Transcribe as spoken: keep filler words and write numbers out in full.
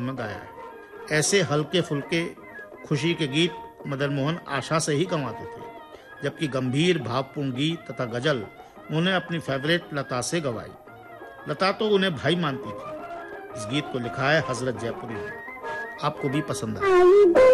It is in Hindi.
में गाया है। ऐसे हल्के फुल्के खुशी के गीत मदन मोहन आशा से ही गंवाते थे, जबकि गंभीर भावपूर्ण गीत तथा गजल उन्हें अपनी फेवरेट लता से गवाई। लता तो उन्हें भाई मानती थी। इस गीत को लिखा है हजरत जयपुरी ने। आपको भी पसंद आए।